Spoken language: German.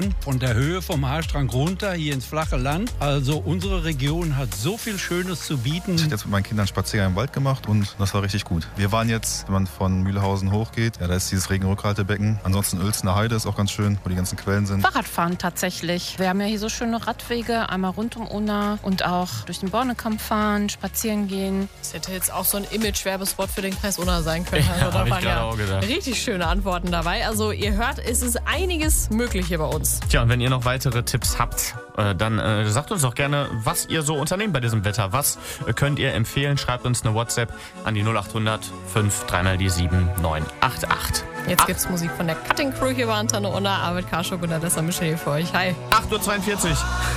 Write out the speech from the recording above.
Minuten von der Höhe vom Haarstrang runter hier ins flache Land. Also unsere Region hat so viel Schönes zu bieten. Ich habe jetzt mit meinen Kindern Spaziergang im Wald gemacht und das war richtig gut. Wir waren jetzt, wenn man von Mühlhausen hochgeht, da ist dieses Regenrückhaltebecken. Ansonsten Uelzener Heide ist auch ganz schön, wo die ganzen Quellen sind. Fahrradfahren tatsächlich. Wir haben ja hier so schöne Radwege, einmal rund um Unna und auch durch den Bornekamp fahren, spazieren gehen. Das hätte jetzt auch so ein Image-Werbespot für den Kreis Unna sein können. Also da waren ja richtig schöne Antworten dabei. Also ihr hört, es ist einiges möglich hier bei uns. Tja, und wenn ihr noch weitere Tipps habt, dann sagt uns doch gerne, was ihr so unternehmt bei diesem Wetter. Was könnt ihr empfehlen? Schreibt uns eine WhatsApp an die 0800 5 3 mal die 7 988. Jetzt gibt's Musik von der Cutting Crew hier bei Antenne Unna. Arvid Karschuk und Alessa Michel für euch. Hi. 8:42 Uhr.